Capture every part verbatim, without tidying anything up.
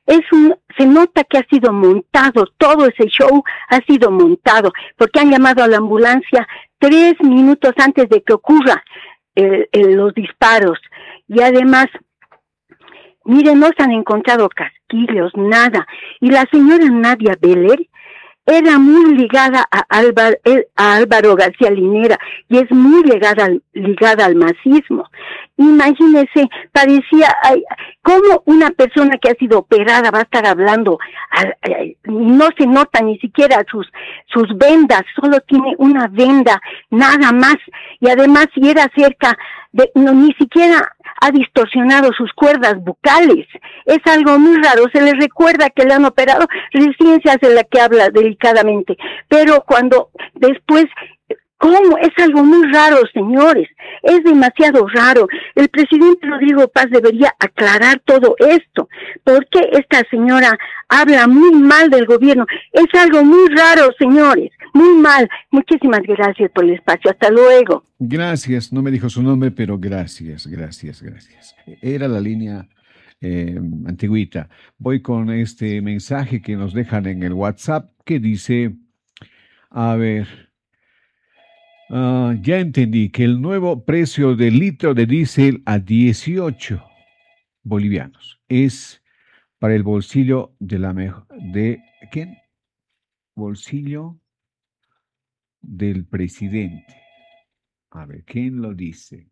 Es un, se nota que ha sido montado, todo ese show ha sido montado, porque han llamado a la ambulancia tres minutos antes de que ocurra el, el, los disparos. Y además, miren, no se han encontrado casquillos, nada. Y la señora Nadia Beller era muy ligada a Álvaro, a Álvaro García Linera y es muy ligada, ligada al masismo. Imagínese, parecía, ay, como una persona que ha sido operada va a estar hablando, ay, ay, no se nota ni siquiera sus, sus vendas, solo tiene una venda, nada más, y además si era cerca de, no, ni siquiera ha distorsionado sus cuerdas bucales, es algo muy raro, se le recuerda que le han operado, recién se hace la que habla delicadamente, pero cuando después, ¿cómo? Es algo muy raro, señores, es demasiado raro. El presidente Rodrigo Paz debería aclarar todo esto. ¿Por qué esta señora habla muy mal del gobierno? Es algo muy raro, señores, muy mal. Muchísimas gracias por el espacio, hasta luego. Gracias, no me dijo su nombre, pero gracias, gracias, gracias. Era la línea eh, antigüita. Voy con este mensaje que nos dejan en el WhatsApp que dice, a ver... Uh, ya entendí que el nuevo precio del litro de diésel a dieciocho bolivianos es para el bolsillo de la mejor de ¿quién? Bolsillo del presidente. A ver, ¿quién lo dice?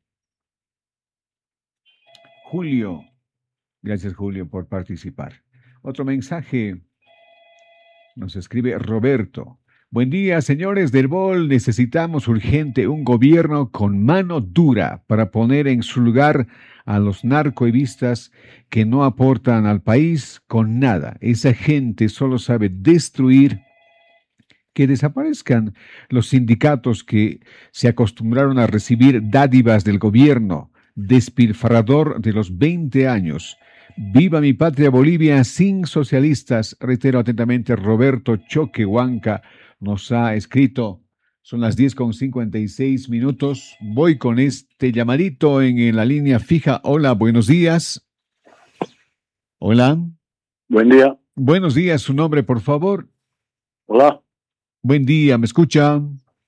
Julio. Gracias, Julio, por participar. Otro mensaje nos escribe Roberto. Buen día, señores del B O L. Necesitamos urgente un gobierno con mano dura para poner en su lugar a los narcoevistas que no aportan al país con nada. Esa gente solo sabe destruir. Que desaparezcan los sindicatos que se acostumbraron a recibir dádivas del gobierno, despilfarrador de los veinte años. Viva mi patria Bolivia sin socialistas. Reitero atentamente, Roberto Choquehuanca nos ha escrito. Son las diez con cincuenta y seis minutos. Voy con este llamadito en, en la línea fija. Hola, buenos días. Hola. Buen día. Buenos días, su nombre, por favor. Hola. Buen día, ¿me escucha?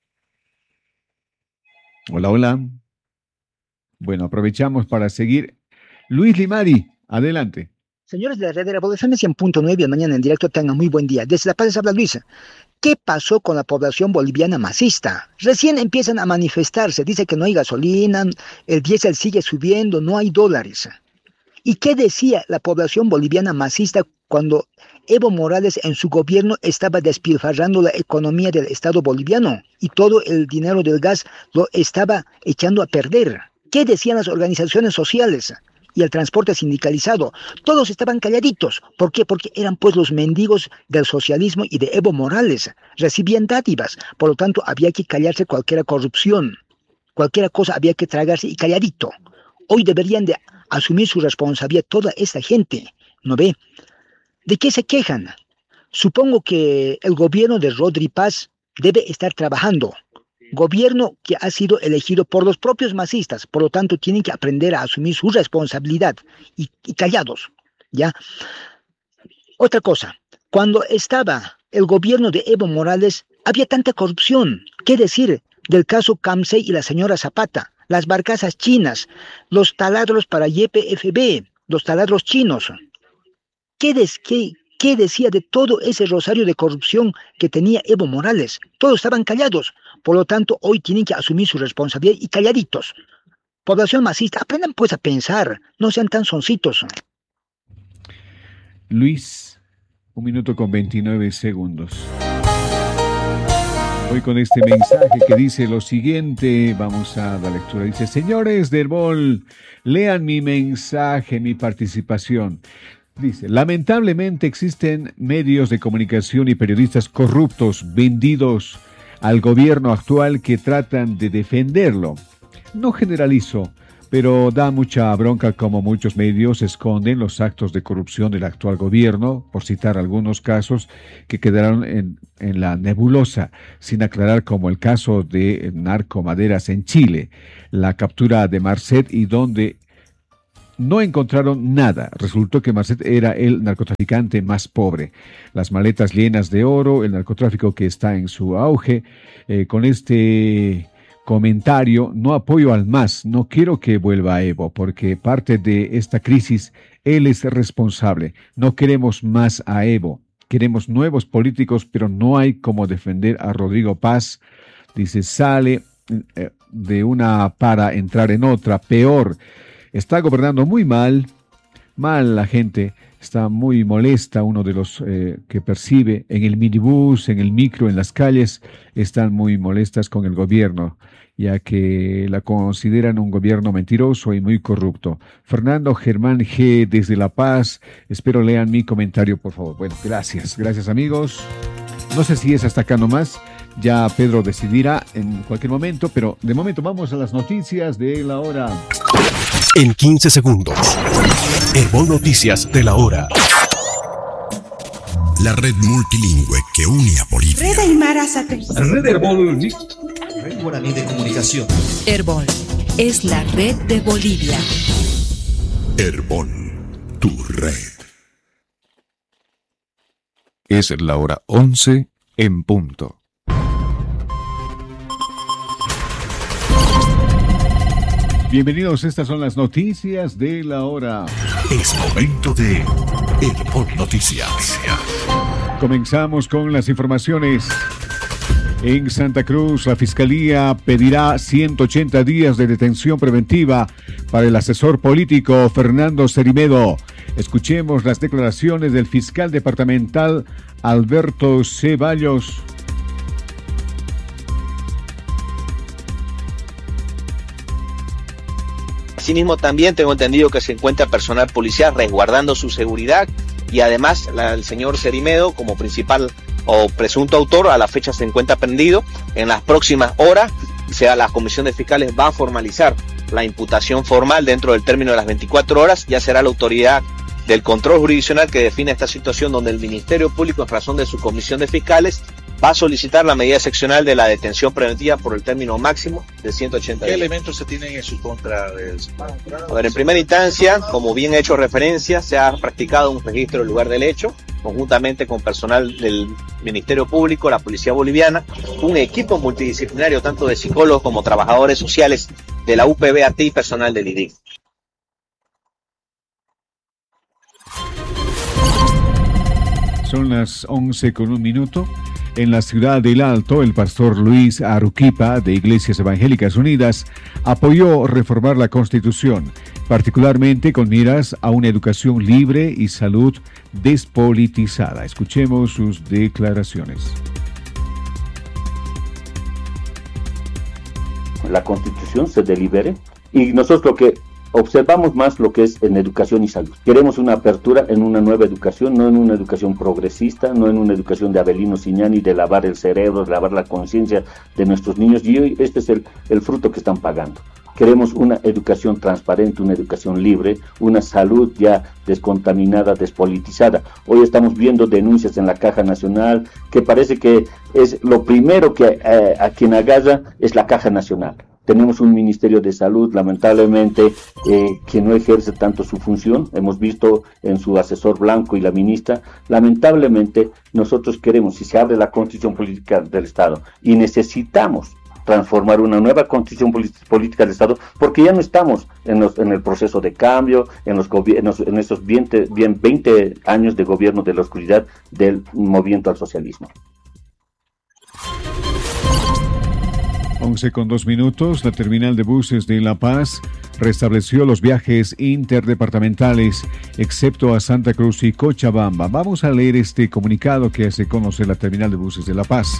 Hola, hola. Bueno, aprovechamos para seguir. Luis Limari, adelante. Señores de la red de revoluciones cien punto nueve, mañana en directo, tengan muy buen día. Desde La Paz les habla Luisa. ¿Qué pasó con la población boliviana masista? Recién empiezan a manifestarse, dice que no hay gasolina, el diésel sigue subiendo, no hay dólares. ¿Y qué decía la población boliviana masista cuando Evo Morales en su gobierno estaba despilfarrando la economía del Estado boliviano y todo el dinero del gas lo estaba echando a perder? ¿Qué decían las organizaciones sociales y el transporte sindicalizado? Todos estaban calladitos. ¿Por qué? Porque eran pues los mendigos del socialismo y de Evo Morales. Recibían dádivas. Por lo tanto, había que callarse cualquier corrupción. Cualquier cosa había que tragarse y calladito. Hoy deberían de asumir su responsabilidad toda esta gente. ¿No ve? ¿De qué se quejan? Supongo que el gobierno de Rodri Paz debe estar trabajando. Gobierno que ha sido elegido por los propios masistas, por lo tanto tienen que aprender a asumir su responsabilidad y, y callados, ¿ya? Otra cosa, cuando estaba el gobierno de Evo Morales, había tanta corrupción. ¿Qué decir del caso Camsey y la señora Zapata? Las barcazas chinas, los taladros para Y P F B, los taladros chinos. ¿Qué, des, qué, ¿Qué decía de todo ese rosario de corrupción que tenía Evo Morales? Todos estaban callados. Por lo tanto, hoy tienen que asumir su responsabilidad y calladitos. Población masista, aprendan pues a pensar, no sean tan soncitos. Luis, un minuto con veintinueve segundos. Voy con este mensaje que dice lo siguiente, vamos a la lectura. Dice, señores del B O L, lean mi mensaje, mi participación. Dice, lamentablemente existen medios de comunicación y periodistas corruptos, vendidos al gobierno actual que tratan de defenderlo. No generalizo, pero da mucha bronca como muchos medios esconden los actos de corrupción del actual gobierno, por citar algunos casos que quedaron en, en la nebulosa, sin aclarar, como el caso de narcomaderas en Chile, la captura de Marcet y donde no encontraron nada. Resultó que Marcet era el narcotraficante más pobre. Las maletas llenas de oro, el narcotráfico que está en su auge. Eh, con este comentario, no apoyo al M A S, no quiero que vuelva a Evo, porque parte de esta crisis, él es responsable. No queremos más a Evo, queremos nuevos políticos, pero no hay como defender a Rodrigo Paz. Dice, sale eh, de una para entrar en otra, peor. Está gobernando muy mal, mal la gente, está muy molesta, uno de los eh, que percibe en el minibús, en el micro, en las calles, están muy molestas con el gobierno, ya que la consideran un gobierno mentiroso y muy corrupto. Fernando Germán G. desde La Paz, espero lean mi comentario, por favor. Bueno, gracias, gracias amigos. No sé si es hasta acá nomás. Ya Pedro decidirá en cualquier momento, pero de momento vamos a las noticias de la hora. En quince segundos, Herbol Noticias de la hora. La red multilingüe que une a Bolivia. Red Aymara Satélite. Red Herbol. Red Guaraní de Comunicación. Herbol es la red de Bolivia. Herbol, tu red. Es la hora once en punto. Bienvenidos, estas son las noticias de la hora. Es momento de Herbol Noticias. Comenzamos con las informaciones. En Santa Cruz, la Fiscalía pedirá ciento ochenta días de detención preventiva para el asesor político Fernando Cerimedo. Escuchemos las declaraciones del fiscal departamental Alberto Ceballos. Asimismo, también tengo entendido que se encuentra personal policial resguardando su seguridad y además la, el señor Cerimedo, como principal o presunto autor, a la fecha se encuentra prendido. En las próximas horas, sea la Comisión de Fiscales va a formalizar la imputación formal dentro del término de las veinticuatro horas. Ya será la autoridad del control jurisdiccional que define esta situación, donde el Ministerio Público, en razón de su Comisión de Fiscales, va a solicitar la medida excepcional de la detención preventiva por el término máximo de ciento ochenta días. ¿Qué elementos se tienen en su contra? Del... A ver, en primera instancia, como bien he hecho referencia, se ha practicado un registro del lugar del hecho, conjuntamente con personal del Ministerio Público, la Policía Boliviana, un equipo multidisciplinario tanto de psicólogos como trabajadores sociales de la U P B A T y personal del I D I C. Son las once con un minuto. En la ciudad del Alto, el pastor Luis Aruquipa, de Iglesias Evangélicas Unidas, apoyó reformar la Constitución, particularmente con miras a una educación libre y salud despolitizada. Escuchemos sus declaraciones. La Constitución se delibere y nosotros lo que observamos más lo que es en educación y salud. Queremos una apertura en una nueva educación, no en una educación progresista, no en una educación de Avelino Siñani, de lavar el cerebro, de lavar la conciencia de nuestros niños, y hoy este es el, el fruto que están pagando. Queremos una educación transparente, una educación libre, una salud ya descontaminada, despolitizada. Hoy estamos viendo denuncias en la Caja Nacional que parece que es lo primero que eh, a quien agarra es la Caja Nacional. Tenemos un Ministerio de Salud, lamentablemente, eh, que no ejerce tanto su función. Hemos visto en su asesor Blanco y la ministra. Lamentablemente, nosotros queremos, si se abre la Constitución Política del Estado, y necesitamos transformar una nueva Constitución Política del Estado, porque ya no estamos en, los, en el proceso de cambio, en los gobiernos, en esos veinte, bien veinte años de gobierno de la oscuridad del movimiento al socialismo. once con dos minutos, la terminal de buses de La Paz restableció los viajes interdepartamentales, excepto a Santa Cruz y Cochabamba. Vamos a leer este comunicado que hace conocer la terminal de buses de La Paz.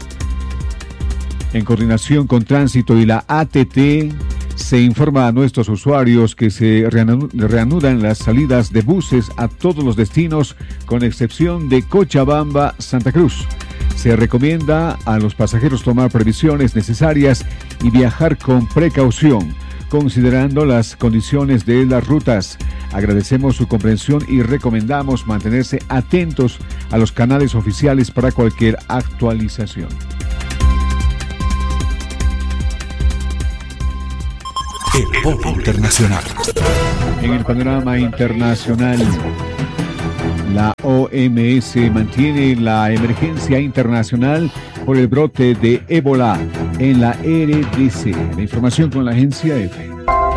En coordinación con Tránsito y la A T T, se informa a nuestros usuarios que se reanudan las salidas de buses a todos los destinos, con excepción de Cochabamba, Santa Cruz. Se recomienda a los pasajeros tomar previsiones necesarias y viajar con precaución, considerando las condiciones de las rutas. Agradecemos su comprensión y recomendamos mantenerse atentos a los canales oficiales para cualquier actualización. El Herbol Internacional. En el panorama internacional, la O M S mantiene la emergencia internacional por el brote de ébola en la R D C. La información con la agencia EFE.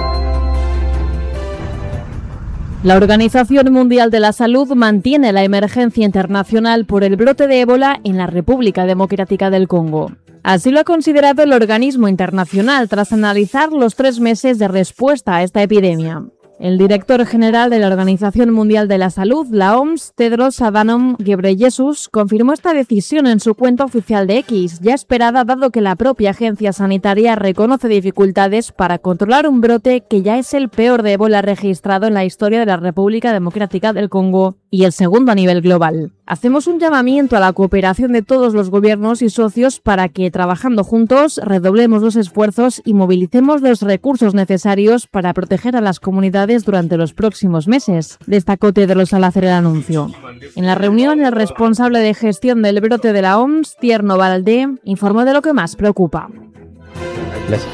La Organización Mundial de la Salud mantiene la emergencia internacional por el brote de ébola en la República Democrática del Congo. Así lo ha considerado el organismo internacional tras analizar los tres meses de respuesta a esta epidemia. El director general de la Organización Mundial de la Salud, la O M S, Tedros Adhanom Ghebreyesus, confirmó esta decisión en su cuenta oficial de X, ya esperada dado que la propia agencia sanitaria reconoce dificultades para controlar un brote que ya es el peor de ébola registrado en la historia de la República Democrática del Congo y el segundo a nivel global. Hacemos un llamamiento a la cooperación de todos los gobiernos y socios para que, trabajando juntos, redoblemos los esfuerzos y movilicemos los recursos necesarios para proteger a las comunidades durante los próximos meses, destacó Tedros al hacer el anuncio. En la reunión, el responsable de gestión del brote de la O M S, Tierno Valdé, informó de lo que más preocupa. Gracias.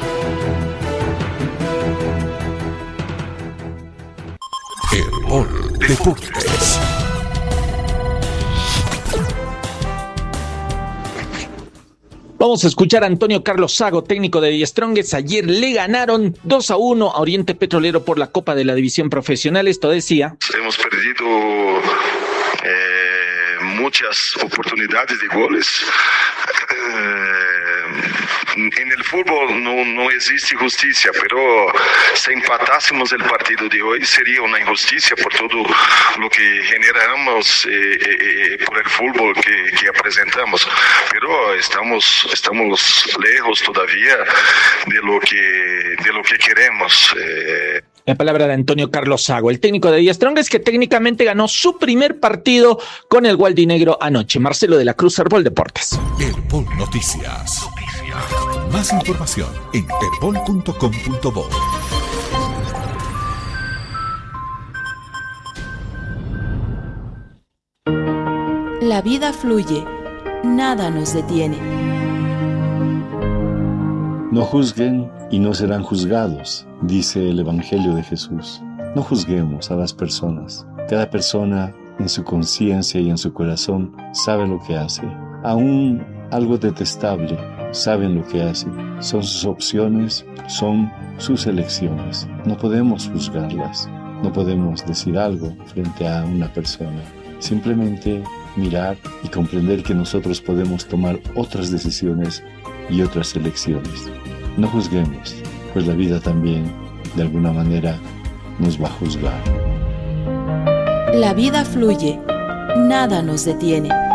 Herbol Deportes. Vamos a escuchar a Antonio Carlos Sago, técnico de Die Strongest. Ayer le ganaron dos a uno a Oriente Petrolero por la Copa de la División Profesional. Esto decía: hemos perdido eh, muchas oportunidades de goles. Eh, en el fútbol no, no existe justicia, pero si empatásemos el partido de hoy sería una injusticia por todo lo que generamos eh, eh, por el fútbol que, que presentamos, pero estamos estamos lejos todavía de lo que de lo que queremos. Eh. La palabra de Antonio Carlos Sago, el técnico de Die Strongest, que técnicamente ganó su primer partido con el Gualdinegro anoche. Marcelo de la Cruz, Herbol Deportes. Herbol Noticias. Más información en herbol punto com punto bo. La vida fluye, nada nos detiene. No juzguen y no serán juzgados, dice el Evangelio de Jesús. No juzguemos a las personas. Cada persona en su conciencia y en su corazón sabe lo que hace. Aún algo detestable, saben lo que hace. Son sus opciones, son sus elecciones. No podemos juzgarlas. No podemos decir algo frente a una persona. Simplemente mirar y comprender que nosotros podemos tomar otras decisiones y otras elecciones. No juzguemos, pues la vida también, de alguna manera, nos va a juzgar. La vida fluye, nada nos detiene.